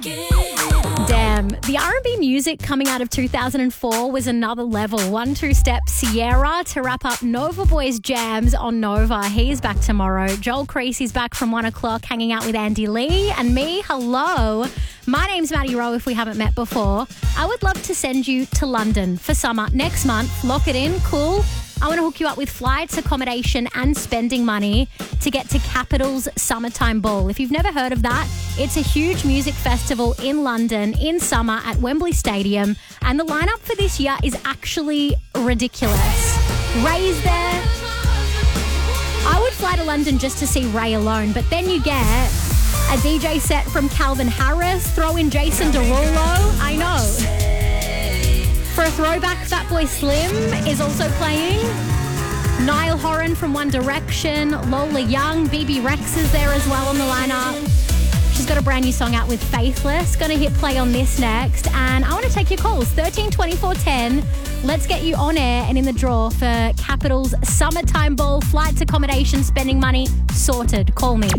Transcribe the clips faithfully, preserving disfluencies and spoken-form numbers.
Damn, the R and B music coming out of two thousand four was another level. One Two Step Sierra to wrap up Nova Boy's jams on Nova. He's back tomorrow. Joel Creasy's back from one o'clock hanging out with Andy Lee. And me, hello. My name's Maddie Rowe if we haven't met before. I would love to send you to London for summer next month. Lock it in, cool. I want to hook you up with flights, accommodation and spending money to get to Capital's Summertime Ball. If you've never heard of that, it's a huge music festival in London in summer at Wembley Stadium. And the lineup for this year is actually ridiculous. Ray's there. I would fly to London just to see Ray alone, but then you get a D J set from Calvin Harris, throw in Jason Derulo. I know. For a throwback, Fatboy Slim is also playing. Niall Horan from One Direction, Lola Young, B B Rex is there as well on the lineup. She's got a brand new song out with Faithless. Going to hit play on this next. And I want to take your calls, thirteen twenty-four ten. Let's get you on air and in the draw for Capital's Summertime Ball. Flights, accommodation, spending money, sorted. Call me.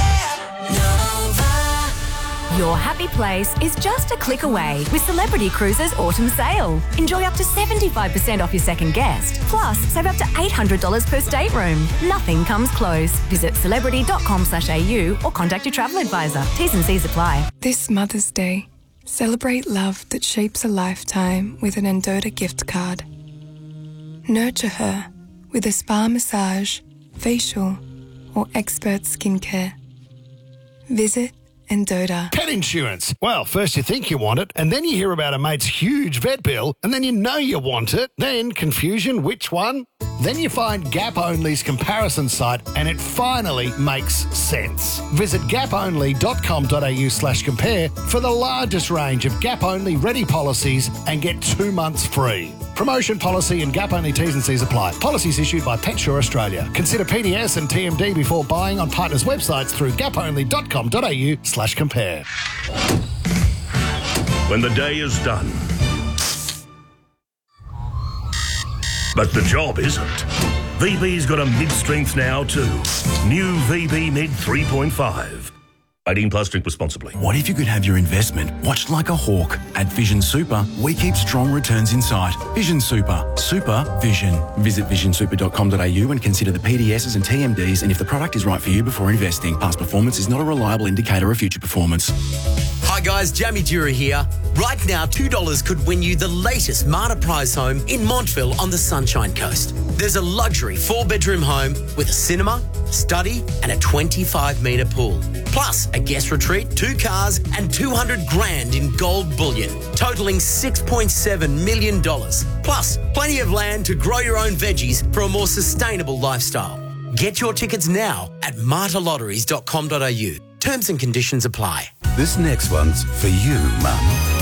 Your happy place is just a click away with Celebrity Cruises Autumn Sale. Enjoy up to seventy-five percent off your second guest. Plus, save up to eight hundred dollars per stateroom. Nothing comes close. Visit celebrity dot com slash a u or contact your travel advisor. T's and C's apply. This Mother's Day, celebrate love that shapes a lifetime with an Endota gift card. Nurture her with a spa massage, facial or expert skincare. Visit Endota. Pet insurance. Well, first you think you want it, and then you hear about a mate's huge vet bill, and then you know you want it. Then confusion, which one? Then you find Gap Only's comparison site, and it finally makes sense. Visit gaponly dot com dot a u slash compare for the largest range of Gap Only ready policies and get two months free. Promotion policy and Gap Only T's and C's apply. Policies issued by PetSure Australia. Consider P D S and T M D before buying on partners' websites through gaponly dot com dot a u slash compare. When the day is done, but the job isn't, V B's got a mid-strength now too. New V B Mid three point five. eighteen plus, drink responsibly. What if you could have your investment watched like a hawk? At Vision Super, we keep strong returns in sight. Vision Super. Super Vision. Visit vision super dot com dot a u and consider the P D Ss and T M Ds and if the product is right for you before investing. Past performance is not a reliable indicator of future performance. Hi guys, Jamie Dura here. Right now, two dollars could win you the latest Marta Prize home in Montville on the Sunshine Coast. There's a luxury four-bedroom home with a cinema, study and a twenty-five metre pool. Plus, a guest retreat, two cars and two hundred grand in gold bullion, totalling six point seven million dollars. Plus, plenty of land to grow your own veggies for a more sustainable lifestyle. Get your tickets now at marta lotteries dot com dot a u. Terms and conditions apply. This next one's for you, Mum.